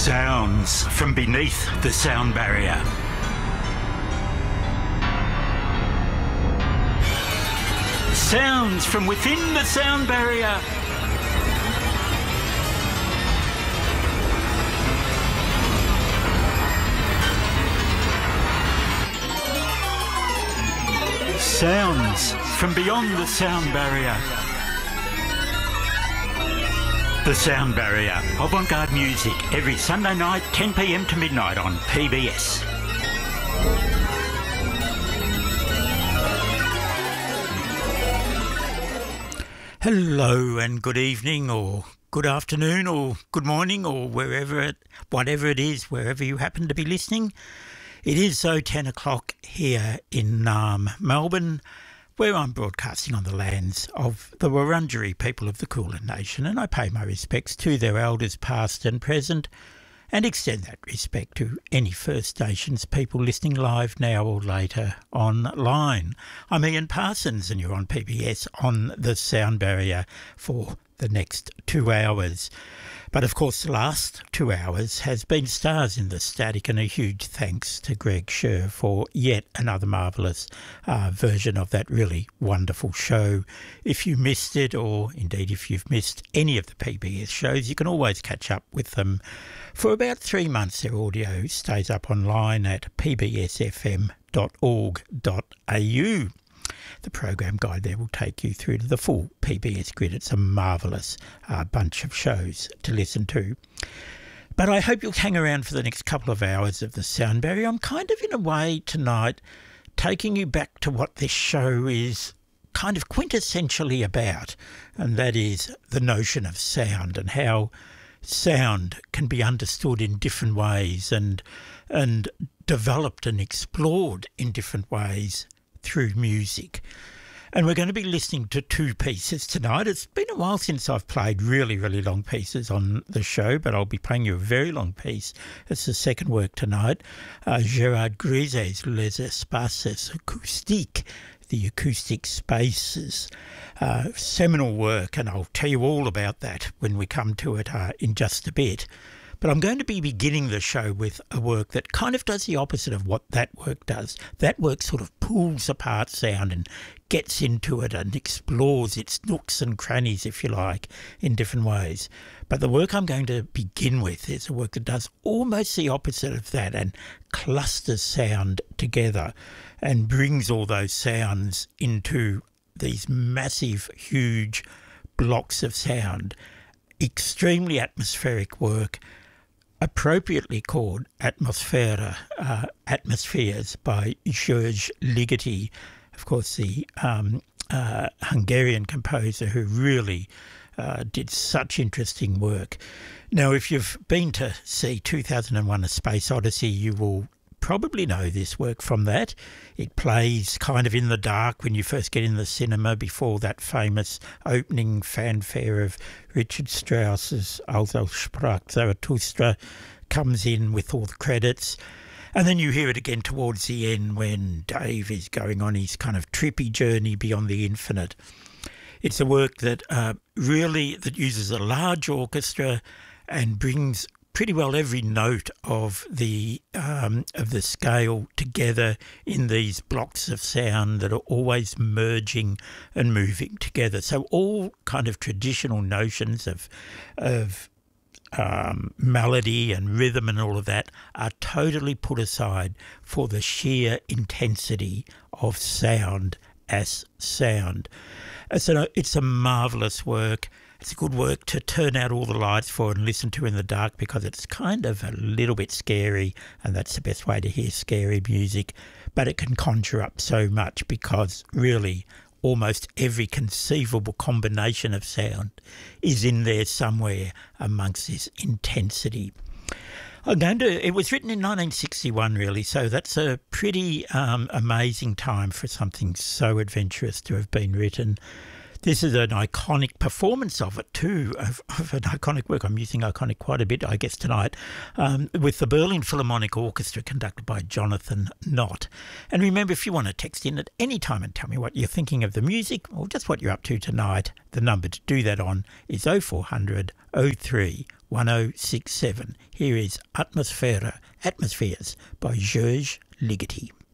Sounds from beneath the sound barrier. Sounds from within the sound barrier. Sounds from beyond the sound barrier. The Sound Barrier, avant-garde music, every Sunday night, 10 p.m. to midnight on PBS. Hello and good evening or good afternoon or good morning or whatever it is, wherever you happen to be listening. It is 10 o'clock here in Melbourne, where I'm broadcasting on the lands of the Wurundjeri people of the Kulin Nation, and I pay my respects to their elders past and present, and extend that respect to any First Nations people listening live now or later online. I'm Ian Parsons and you're on PBS on the Sound Barrier for the next 2 hours. But of course the last 2 hours has been Stars in the Static, and a huge thanks to Greg Scher for yet another marvellous version of that really wonderful show. If you missed it, or indeed if you've missed any of the PBS shows, you can always catch up with them. For about 3 months their audio stays up online at pbsfm.org.au. The program guide there will take you through to the full PBS grid. It's a marvellous bunch of shows to listen to. But I hope you'll hang around for the next couple of hours of the Sound Barrier. I'm kind of in a way tonight taking you back to what this show is kind of quintessentially about, and that is the notion of sound and how sound can be understood in different ways and developed and explored in different ways through music. And we're going to be listening to 2 pieces tonight. It's been a while since I've played really, really long pieces on the show, but I'll be playing you a very long piece. It's the second work tonight, Gérard Griset's Les Espaces Acoustiques, the acoustic spaces. Seminal work, and I'll tell you all about that when we come to it in just a bit. But I'm going to be beginning the show with a work that kind of does the opposite of what that work does. That work sort of pulls apart sound and gets into it and explores its nooks and crannies, if you like, in different ways. But the work I'm going to begin with is a work that does almost the opposite of that and clusters sound together and brings all those sounds into these massive, huge blocks of sound. Extremely atmospheric work, appropriately called Atmospheres by George Ligeti, of course the Hungarian composer who really did such interesting work. Now, if you've been to see 2001 A Space Odyssey, you will probably know this work from that. It plays kind of in the dark when you first get in the cinema before that famous opening fanfare of Richard Strauss's Also sprach Zarathustra comes in with all the credits. And then you hear it again towards the end when Dave is going on his kind of trippy journey beyond the infinite. It's a work that that uses a large orchestra and brings pretty well every note of the scale together in these blocks of sound that are always merging and moving together. So all kind of traditional notions of melody and rhythm and all of that are totally put aside for the sheer intensity of sound as sound. So it's a marvellous work. It's a good work to turn out all the lights for and listen to in the dark, because it's kind of a little bit scary, and that's the best way to hear scary music. But it can conjure up so much, because really almost every conceivable combination of sound is in there somewhere amongst this intensity. It was written in 1961 really, so that's a pretty amazing time for something so adventurous to have been written. This is an iconic performance of it too, of an iconic work. I'm using iconic quite a bit, I guess, tonight, with the Berlin Philharmonic Orchestra conducted by Jonathan Nott. And remember, if you want to text in at any time and tell me what you're thinking of the music or just what you're up to tonight, the number to do that on is 0400 03 1067. Here is Atmospheres by Georges Ligeti.